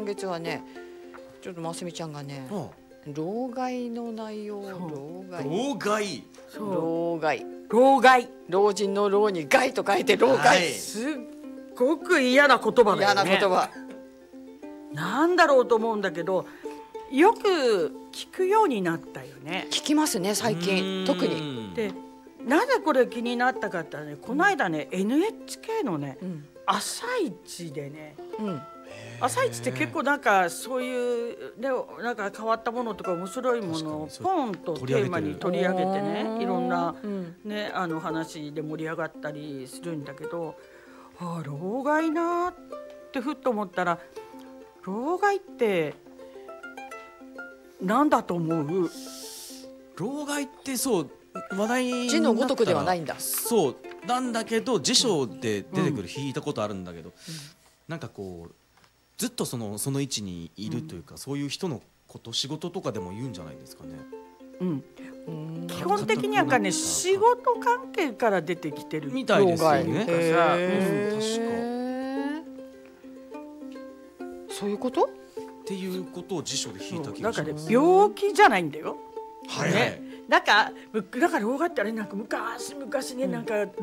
今月はね、ちょっとますみちゃんがね、老害の内容、老害、老人の老に害と書いて老害。 すっごく嫌な言葉だよね。 嫌な言葉。 なんだろうと思うんだけど、よく聞くようになったよね。 聞きますね、最近特に。 で、なぜこれ気になったかってね、この間ね、NHK のね、朝一でね、朝一って結構なんかそういうね、なんか変わったものとか面白いものをポンとテーマに取り上げてね、いろんなね、話で盛り上がったりするんだけど、老害なってふっと思ったら、老害ってなんだと思う？ 老害ってそう話題になった字のごとくではないんだ。 そうなんだけど、辞書で出てくる、聞いたことあるんだけど、なんかこうずっとその位置にいるというか、そういう人のこと、仕事とかでも言うんじゃないですかね。 基本的にはね、仕事関係から出てきてるみたいですよね。 確かそういうこと？ っていうことを辞書で引いた気がします。 なんかね、病気じゃないんだよ。 はいはい。 なんか老害ってあれ、なんか昔ね、なんか